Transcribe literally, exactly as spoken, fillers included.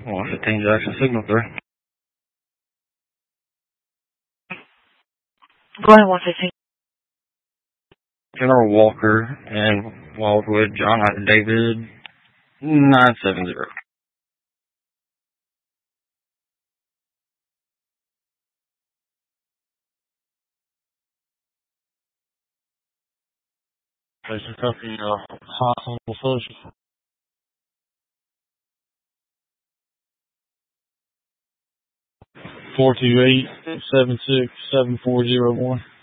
one fifteen Jackson, signal three. Go ahead, one fifteen. General Walker and Wildwood, John David, nine seven zero. Station copy, uh, hot on social. four two eight, seven six, seven four zero one.